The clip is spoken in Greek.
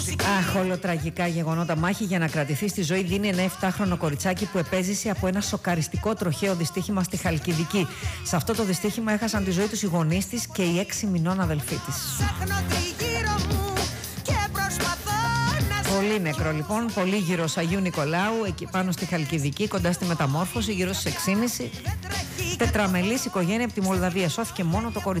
Αχ, ολοτραγικά γεγονότα. Μάχη για να κρατηθεί στη ζωή δίνει ένα 7χρονο κοριτσάκι που επέζησε από ένα σοκαριστικό τροχαίο δυστύχημα στη Χαλκιδική. Σε αυτό το δυστύχημα έχασαν τη ζωή τους οι γονείς της και η 6 μηνών αδελφή της. Πολύ νεκρό λοιπόν, πολύ γύρω Αγίου Νικολάου, εκεί πάνω στη Χαλκιδική, κοντά στη Μεταμόρφωση, γύρω στις 6.30. Τετραμελής οικογένεια από τη Μολδαβία. Σώθηκε μόνο το κοριτσάκι.